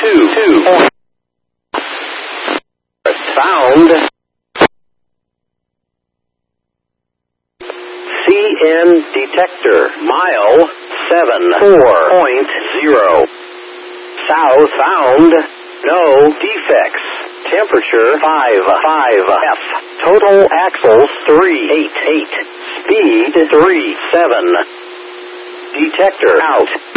2. Found. CN detector. Mile 7.4.0. South found. No defects. Temperature 55 F. Total axles 388. Speed 37. Detector out.